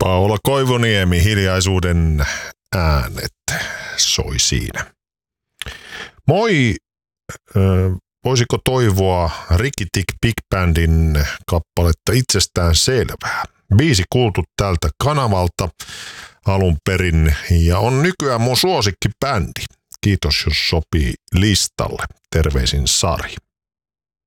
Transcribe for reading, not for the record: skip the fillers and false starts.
Paula Koivuniemi, Hiljaisuuden äänet soi siinä. Moi, voisiko toivoa Ricky Tick Big Bandin kappaletta Itsestään selvää? Biisi kuultu tältä kanavalta alun perin ja on nykyään mun suosikkibändi. Kiitos, jos sopii listalle. Terveisin Sari.